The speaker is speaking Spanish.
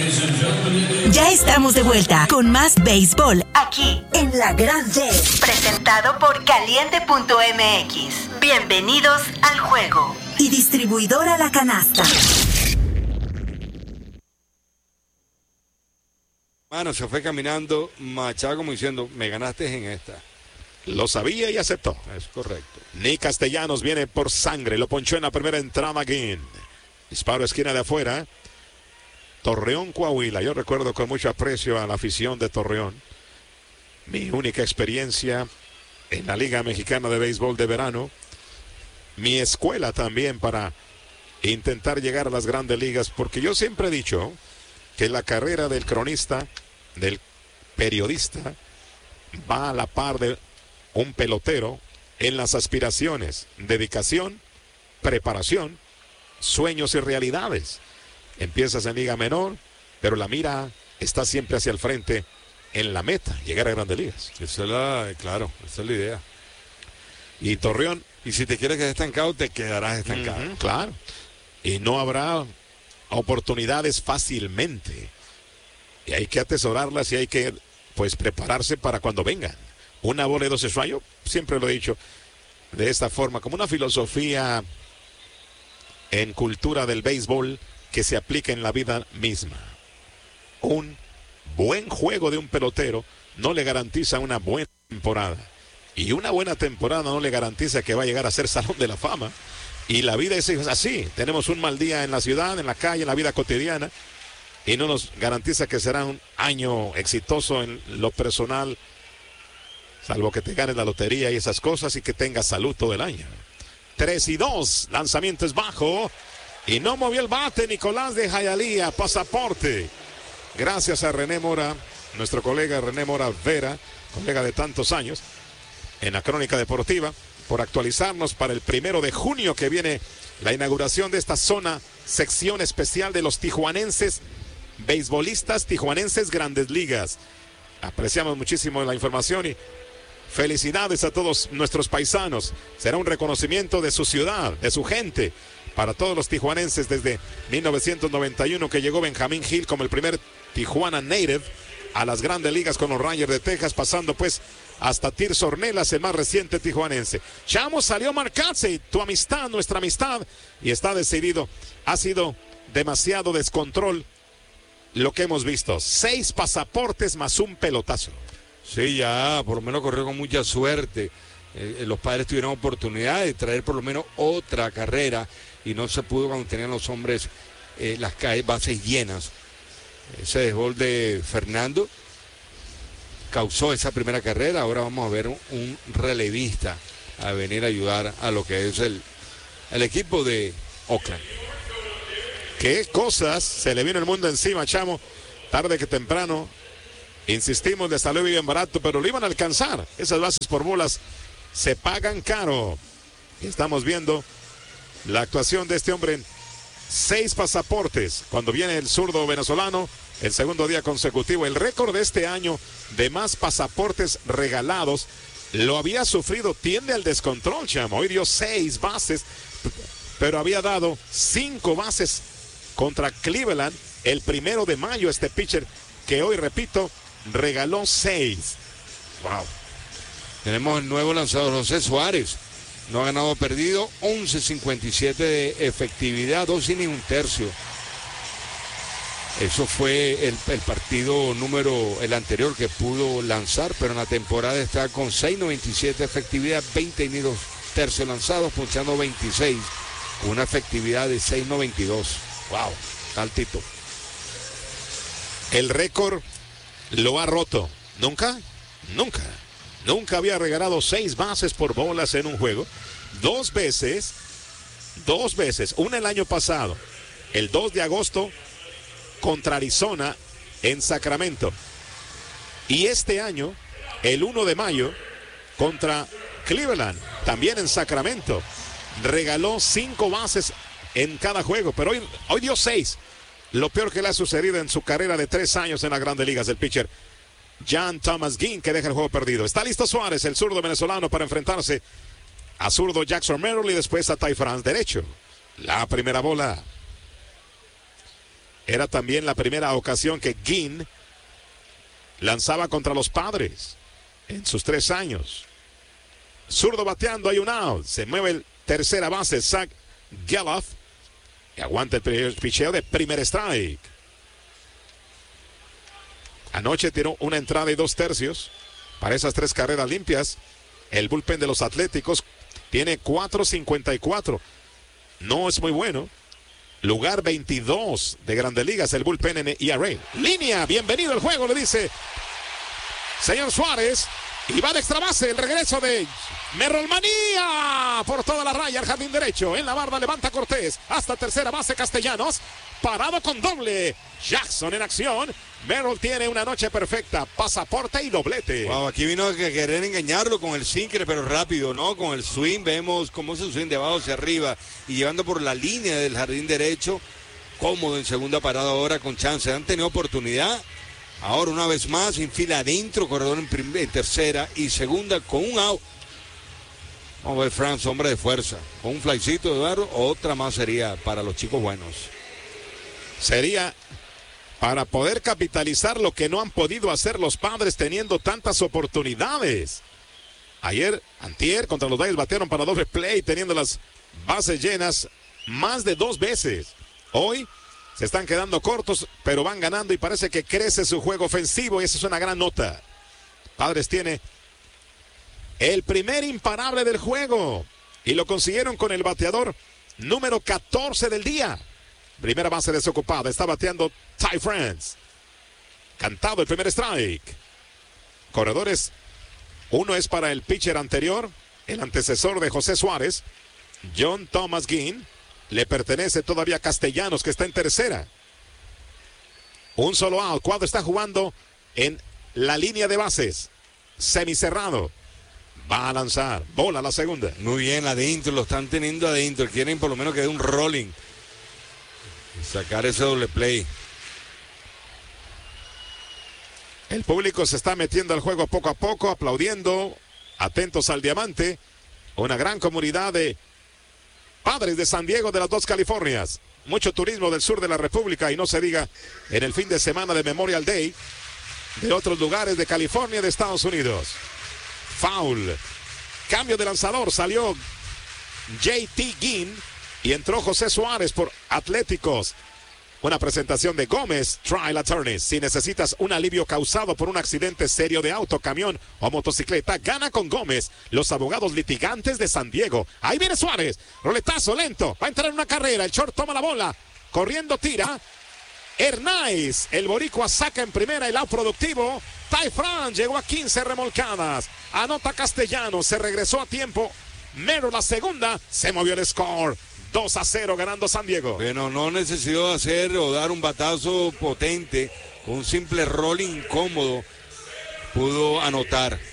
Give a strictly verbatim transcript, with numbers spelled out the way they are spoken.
Ya estamos de vuelta con más béisbol aquí en La Grande. Presentado por Caliente punto M X. Bienvenidos al juego. Y distribuidora La Canasta. Mano, se fue caminando Machado como diciendo, me ganaste en esta. Lo sabía y aceptó. Es correcto. Nick Castellanos viene por sangre. Lo ponchó en la primera entrada aquí. Disparo esquina de afuera. Torreón, Coahuila. Yo recuerdo con mucho aprecio a la afición de Torreón. Mi única experiencia en la Liga Mexicana de Béisbol de Verano. Mi escuela también para intentar llegar a las grandes ligas. Porque yo siempre he dicho que la carrera del cronista, del periodista, va a la par de un pelotero en las aspiraciones, dedicación, preparación, sueños y realidades. Empiezas en liga menor, pero la mira está siempre hacia el frente en la meta, llegar a grandes ligas. Esa es la, claro, esa es la idea. Y Torreón, y si te quieres quedar estancado, te quedarás estancado. Uh-huh, claro. Y no habrá oportunidades fácilmente. Y hay que atesorarlas y hay que, pues, prepararse para cuando vengan. Una bola de dos strikes, yo siempre lo he dicho de esta forma, como una filosofía en cultura del béisbol que se aplica en la vida misma. Un buen juego de un pelotero no le garantiza una buena temporada. Y una buena temporada no le garantiza que va a llegar a ser Salón de la Fama. Y la vida es así. Tenemos un mal día en la ciudad, en la calle, en la vida cotidiana. Y no nos garantiza que será un año exitoso en lo personal, salvo que te ganes la lotería y esas cosas y que tengas salud todo el año. tres y dos, lanzamiento es bajo. Y no movió el bate Nicolás de Hialeah, pasaporte. Gracias a René Mora, nuestro colega René Mora Vera, colega de tantos años, en la Crónica Deportiva, por actualizarnos para el primero de junio que viene la inauguración de esta zona, sección especial de los tijuanenses, beisbolistas tijuanenses Grandes Ligas. Apreciamos muchísimo la información y felicidades a todos nuestros paisanos. Será un reconocimiento de su ciudad, de su gente, para todos los tijuanenses desde mil novecientos noventa y uno que llegó Benjamín Hill como el primer Tijuana Native a las Grandes Ligas con los Rangers de Texas, pasando pues hasta Tirso Ornelas, el más reciente tijuanense. Chamo, salió Marcatze, tu amistad, nuestra amistad, y está decidido. Ha sido demasiado descontrol lo que hemos visto. Seis pasaportes más un pelotazo. Sí, ya, por lo menos corrió con mucha suerte. Eh, los padres tuvieron oportunidad de traer por lo menos otra carrera y no se pudo cuando tenían los hombres eh, las calles, bases llenas. Ese desbol de Fernando causó esa primera carrera. Ahora vamos a ver un, un relevista a venir a ayudar a lo que es el, el equipo de Oakland. Qué cosas se le vino el mundo encima, Chamo. Tarde que temprano, insistimos, le salió bien barato, pero lo iban a alcanzar. Esas bases por bolas se pagan caro. Estamos viendo la actuación de este hombre en seis pasaportes. Cuando viene el zurdo venezolano, el segundo día consecutivo. El récord de este año de más pasaportes regalados lo había sufrido, tiende al descontrol, Chamo. Hoy dio seis bases, pero había dado cinco bases contra Cleveland el primero de mayo. Este pitcher que hoy, repito, regaló seis. Wow. Tenemos el nuevo lanzador José Suárez. No ha ganado o perdido, once cincuenta y siete de efectividad, dos innings y un tercio. Eso fue el, el partido número, el anterior que pudo lanzar, pero en la temporada está con seis noventa y siete de efectividad, veinte innings y dos tercios lanzados, punchando veintiséis, una efectividad de seis noventa y dos. Wow, altito. El récord lo ha roto. ¿Nunca? Nunca. Nunca había regalado seis bases por bolas en un juego. Dos veces, dos veces, una el año pasado, el dos de agosto contra Arizona en Sacramento. Y este año, el uno de mayo, contra Cleveland, también en Sacramento. Regaló cinco bases en cada juego, pero hoy, hoy dio seis. Lo peor que le ha sucedido en su carrera de tres años en las Grandes Ligas, el pitcher John Thomas Ginn, que deja el juego perdido. Está listo Suárez, el zurdo venezolano, para enfrentarse a zurdo Jackson Merrill y después a Ty France derecho. La primera bola. era también la primera ocasión que Ginn lanzaba contra los Padres en sus tres años. Zurdo bateando, hay un out. Se mueve el tercera base, Zach Geloff, y aguanta el picheo de primer strike. Anoche tiró una entrada y dos tercios para esas tres carreras limpias. El bullpen de los Atléticos tiene cuatro cincuenta y cuatro. No es muy bueno. Lugar veintidós de Grandes Ligas, el bullpen en E R A. Línea, bienvenido al juego, le dice señor Suárez. Y va de extra base, el regreso de Merrill Manía por toda la raya al jardín derecho. En la barda levanta Cortés hasta tercera base Castellanos. Parado con doble. Jackson en acción. Merrill tiene una noche perfecta. Pasaporte y doblete. Wow, aquí vino a querer engañarlo con el sinker, pero rápido, ¿no? Con el swing, vemos cómo es el swing de abajo hacia arriba y llevando por la línea del jardín derecho. Cómodo en segunda parada ahora con chance. Han tenido oportunidad. Ahora una vez más, infila adentro, corredor en, primera, en tercera y segunda con un out. Vamos a ver, Franz, hombre de fuerza. Con un flycito de Eduardo, otra más sería para los chicos buenos. Sería para poder capitalizar lo que no han podido hacer los Padres teniendo tantas oportunidades. Ayer, antier, contra los Dodgers batearon para doble play teniendo las bases llenas más de dos veces. Hoy se están quedando cortos, pero van ganando y parece que crece su juego ofensivo y esa es una gran nota. Padres tiene el primer imparable del juego y lo consiguieron con el bateador número catorce del día. Primera base desocupada, está bateando Ty France. Cantado el primer strike. Corredores, uno es para el pitcher anterior, el antecesor de José Suárez, John Thomas Ginn. Le pertenece todavía a Castellanos, que está en tercera. Un solo out. Cuadro está jugando en la línea de bases. Semicerrado. Va a lanzar. Bola la segunda. Muy bien, adentro. Lo están teniendo adentro. Quieren por lo menos que dé un rolling. Y sacar ese doble play. El público se está metiendo al juego poco a poco, aplaudiendo. Atentos al diamante. Una gran comunidad de Padres de San Diego de las dos Californias. Mucho turismo del sur de la República y no se diga en el fin de semana de Memorial Day de otros lugares de California y de Estados Unidos. Foul. Cambio de lanzador. Salió J T Ginn y entró José Suárez por Atléticos. Una presentación de Gómez Trial Attorneys. Si necesitas un alivio causado por un accidente serio de auto, camión o motocicleta, gana con Gómez, los abogados litigantes de San Diego. Ahí viene Suárez. Roletazo lento. Va a entrar en una carrera. El short toma la bola. Corriendo tira. Hernández. El boricua saca en primera el out productivo. Ty France llegó a quince remolcadas. Anota Castellanos. Se regresó a tiempo. Mero la segunda. Se movió el score. dos a cero ganando San Diego. Bueno, no necesitó hacer o dar un batazo potente. Con un simple rolling incómodo pudo anotar.